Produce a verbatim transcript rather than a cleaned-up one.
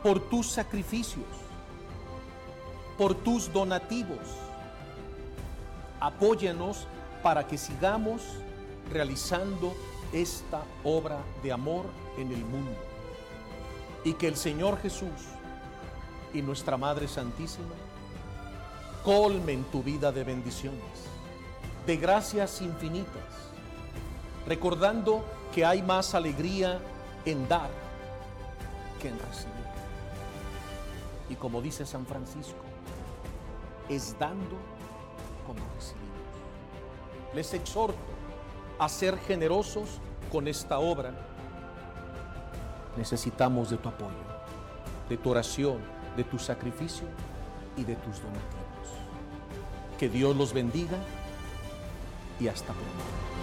por tus sacrificios, por tus donativos. Apóyanos para que sigamos realizando esta obra de amor en el mundo. Y que el Señor Jesús y nuestra Madre Santísima colmen tu vida de bendiciones, de gracias infinitas, recordando que hay más alegría en dar que en recibir. Y como dice San Francisco, es dando como recibimos. Les exhorto a ser generosos con esta obra. Necesitamos de tu apoyo, de tu oración, de tu sacrificio y de tus donativos. Que Dios los bendiga y hasta pronto.